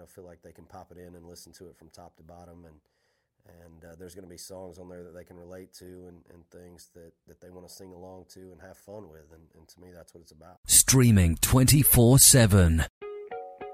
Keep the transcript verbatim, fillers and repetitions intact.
know, feel like they can pop it in and listen to it from top to bottom, and and uh, there's going to be songs on there that they can relate to, and, and things that, that they want to sing along to and have fun with, and, and to me that's what it's about. Streaming twenty-four seven.